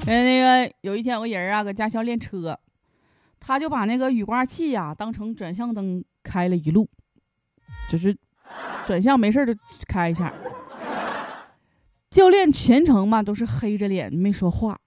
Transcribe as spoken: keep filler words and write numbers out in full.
那个有一天有个人啊，搁驾校练车，他就把那个雨刮器呀、啊、当成转向灯开了一路，就是转向没事就开一下。教练全程嘛都是黑着脸没说话，